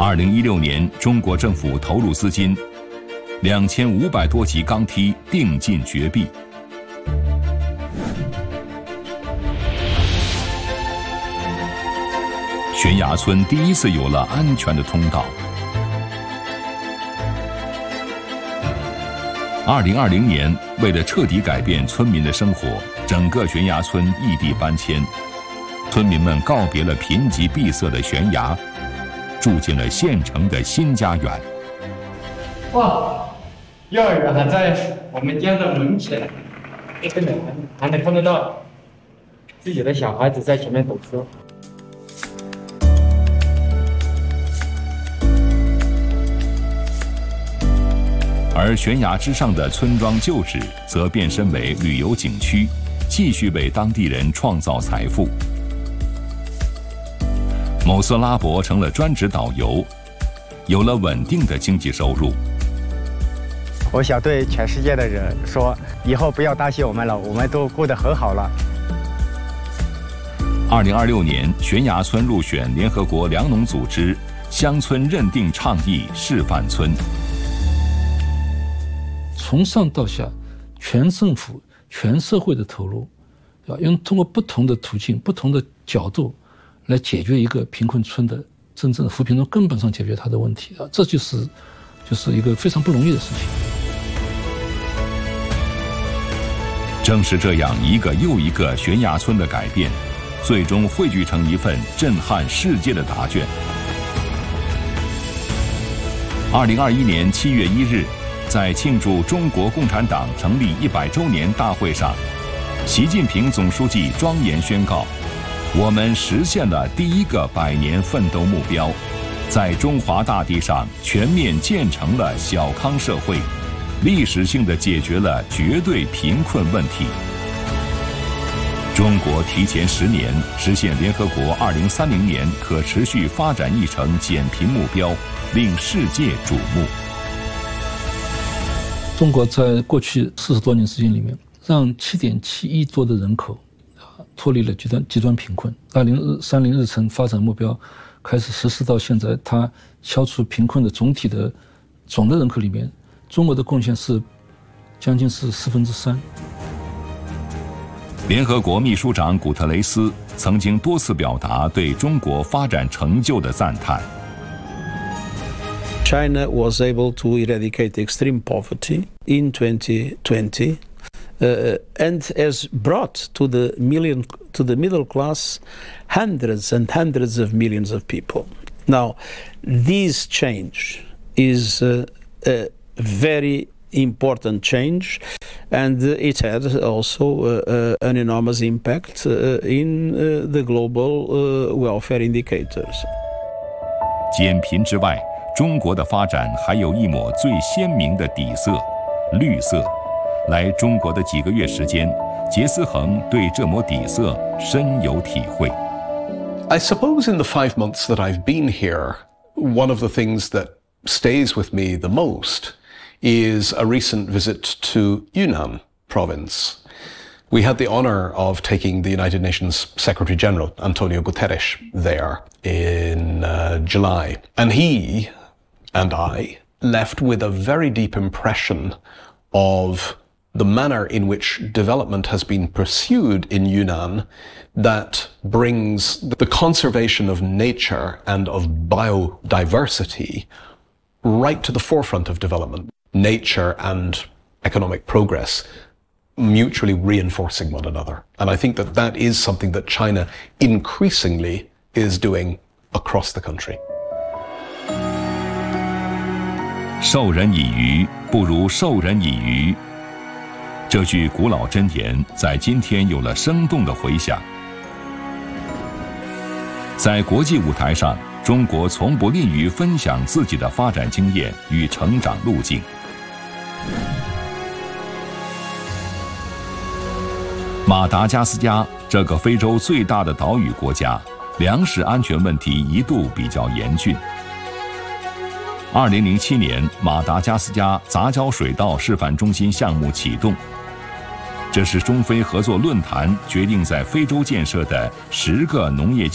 2016年，中国政府投入资金2500多级钢梯定进绝壁。悬崖村第一次有了安全的通道。2020年，为了彻底改变村民的生活，整个悬崖村异地搬迁，村民们告别了贫瘠闭塞的悬崖，住进了县城的新家园。 哇，幼儿园还在我们家的门前，真的还能看得到自己的小孩子在前面读书。 而悬崖之上的村庄旧址则变身为旅游景区，继续为当地人创造财富。某色拉伯成了专职导游，有了稳定的经济收入。 我想对全世界的人说，以后不要担心我们了，我们都过得很好了。 2026年，悬崖村入选联合国粮农组织乡村认定倡议示范村。 从上到下，全政府、全社会的投入，通过不同的途径、不同的角度，来解决一个贫困村的真正的扶贫，从根本上解决它的问题这就是一个非常不容易的事情。 正是这样一个又一个悬崖村的改变，最终汇聚成一份震撼世界的答卷。2021年7月1日。在庆祝中国共产党成立100周年大会上，习近平总书记庄严宣告：我们实现了第一个100年奋斗目标，在中华大地上全面建成了小康社会，历史性地解决了绝对贫困问题。中国提前10年实现联合国2030年可持续发展议程减贫目标，令世界瞩目。 中国在过去40多年时间里面，让7.7亿多的人口脱离了极端贫困。2030日程发展目标开始实施到现在，它消除贫困的总的人口里面，中国的贡献是将近是3%。 联合国秘书长古特雷斯曾经多次表达对中国发展成就的赞叹。 China was able to eradicate extreme poverty in 2020 and has brought to the middle class hundreds and hundreds of millions of people. Now, this change is a very important change, and it had also an enormous impact in the global welfare indicators. 减贫之外，中国的发展还有一抹最鲜明的底色，绿色。来中国的几个月时间，杰思恒对这抹底色深有体会。 I suppose in the 5 months that I've been here, one of the things that stays with me the most is a recent visit to Yunnan province. We had the honor of taking the United Nations Secretary General, Antonio Guterres, there in July. And he and I left with a very deep impression of the manner in which development has been pursued in Yunnan that brings the conservation of nature and of biodiversity right to the forefront of development. Nature and economic progress mutually reinforcing one another. And I think that that is something that China increasingly is doing across the country. 授人以鱼，不如授人以渔。这句古老箴言在今天有了生动的回响。在国际舞台上，中国从不吝于分享自己的发展经验与成长路径。马达加斯加这个非洲最大的岛屿国家，粮食安全问题一度比较严峻。2007年，马达加斯加杂交水稻示范中心项目启动，这是中非合作论坛决定在非洲建设的10个农业